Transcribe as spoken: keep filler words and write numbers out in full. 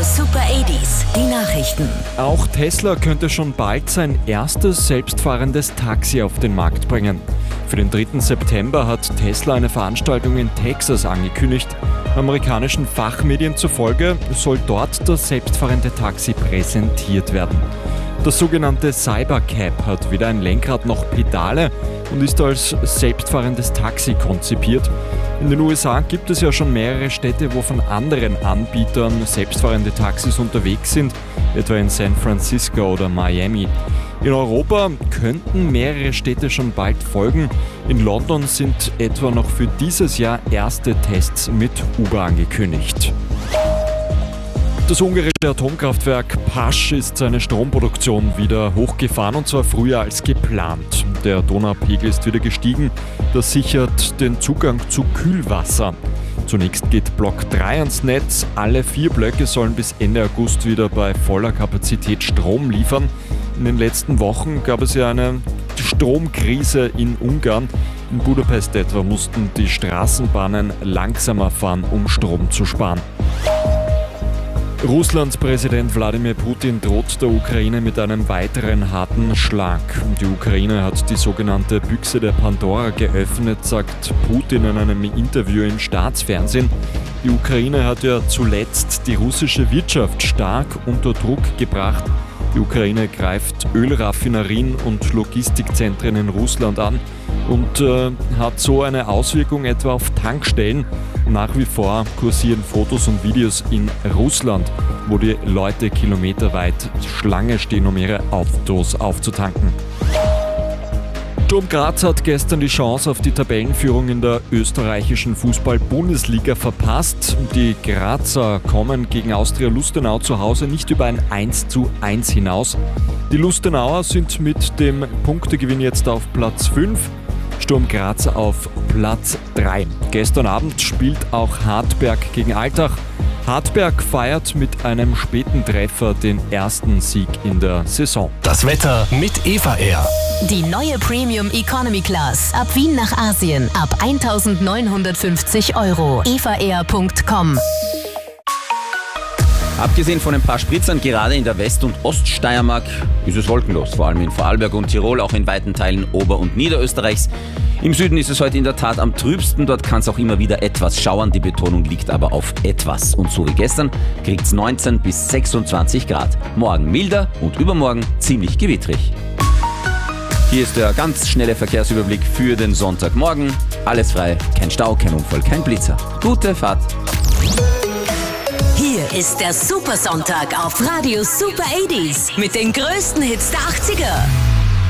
Super achtziger, die Nachrichten. Auch Tesla könnte schon bald sein erstes selbstfahrendes Taxi auf den Markt bringen. Für den dritten September hat Tesla eine Veranstaltung in Texas angekündigt. Amerikanischen Fachmedien zufolge soll dort das selbstfahrende Taxi präsentiert werden. Das sogenannte Cybercab hat weder ein Lenkrad noch Pedale und ist als selbstfahrendes Taxi konzipiert. In den U S A gibt es ja schon mehrere Städte, wo von anderen Anbietern selbstfahrende Taxis unterwegs sind, etwa in San Francisco oder Miami. In Europa könnten mehrere Städte schon bald folgen. In London sind etwa noch für dieses Jahr erste Tests mit Uber angekündigt. Das ungarische Atomkraftwerk Pasch ist seine Stromproduktion wieder hochgefahren, und zwar früher als geplant. Der Donaupegel ist wieder gestiegen. Das sichert den Zugang zu Kühlwasser. Zunächst geht Block drei ans Netz. Alle vier Blöcke sollen bis Ende August wieder bei voller Kapazität Strom liefern. In den letzten Wochen gab es ja eine Stromkrise in Ungarn. In Budapest etwa mussten die Straßenbahnen langsamer fahren, um Strom zu sparen. Russlands Präsident Wladimir Putin droht der Ukraine mit einem weiteren harten Schlag. Die Ukraine hat die sogenannte Büchse der Pandora geöffnet, sagt Putin in einem Interview im Staatsfernsehen. Die Ukraine hat ja zuletzt die russische Wirtschaft stark unter Druck gebracht. Die Ukraine greift Ölraffinerien und Logistikzentren in Russland an und äh, hat so eine Auswirkung etwa auf Tankstellen. Nach wie vor kursieren Fotos und Videos in Russland, wo die Leute kilometerweit Schlange stehen, um ihre Autos aufzutanken. Sturm Graz hat gestern die Chance auf die Tabellenführung in der österreichischen Fußball-Bundesliga verpasst. Die Grazer kommen gegen Austria Lustenau zu Hause nicht über ein eins zu eins hinaus. Die Lustenauer sind mit dem Punktegewinn jetzt auf Platz fünf. Sturm Graz auf Platz drei. Gestern Abend spielt auch Hartberg gegen Altach. Hartberg feiert mit einem späten Treffer den ersten Sieg in der Saison. Das Wetter mit Eva Air. Die neue Premium Economy Class. Ab Wien nach Asien. Ab eintausendneunhundertfünfzig Euro. eva air punkt com. Abgesehen von ein paar Spritzern, gerade in der West- und Oststeiermark ist es wolkenlos. Vor allem in Vorarlberg und Tirol, auch in weiten Teilen Ober- und Niederösterreichs. Im Süden ist es heute in der Tat am trübsten. Dort kann es auch immer wieder etwas schauern. Die Betonung liegt aber auf etwas. Und so wie gestern kriegt es neunzehn bis sechsundzwanzig Grad. Morgen milder und übermorgen ziemlich gewittrig. Hier ist der ganz schnelle Verkehrsüberblick für den Sonntagmorgen. Alles frei, kein Stau, kein Unfall, kein Blitzer. Gute Fahrt. Hier ist der Supersonntag auf Radio Super achtziger mit den größten Hits der achtziger.